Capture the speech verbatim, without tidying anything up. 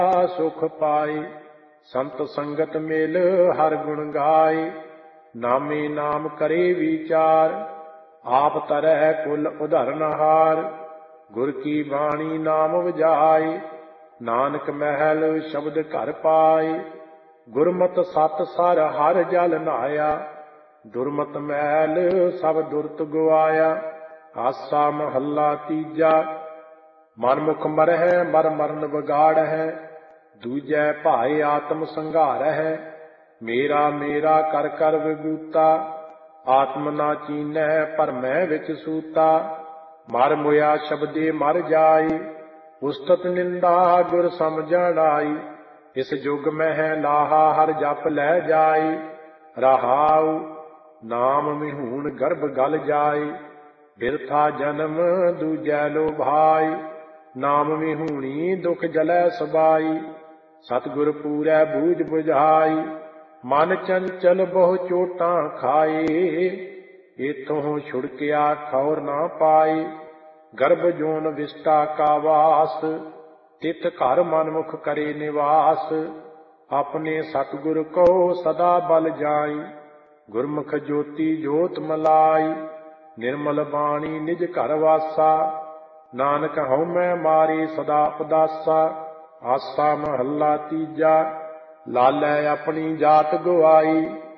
सुख पाए। संत संगत मेल हर गुण गाए। नामे नाम करे विचार। आप तरह कुल उधरनहार। गुर की बाणी नाम वजाए। नानक महल शब्द घर पाए। गुरमत सत सर हर जल नहाया। दुरमत महल सब दुरत गवाया। आसा महला तीजा। मनमुख मरह मर मਰਨ बगाड़ है। दूजै भाए आत्म संघार है। मेरा मेरा कर कर विभूता। आत्म ना चीनै भरमै विच सूता। मर मोया शब्दे मर जाए। उस्तत निंदा गुर समझण आई। इस जुग में है लाहा हर जप लै जाए। रहाऊ नाम मिहून गर्भ गल जाए। बिरथा जन्म दूजै लो भाई। नाम मिहूणी दुख जलै सबाई। सतगुर पूरै बूझ बुझाई। मन चंचल बहु चोटां खाए। इथों छुड़किया ठौर ना पाए। गर्भ जोन विष्टा का वास। तिथ घर मनमुख करे निवास। अपने सतगुर को सदा बल जाई। गुरमुख ज्योति जोत मलाई। निर्मल बाणी निज घर वासा। नानक हउमੈ मारे सदा उदासा। आसा महला तीजा। लालै अपनी जात गवाई।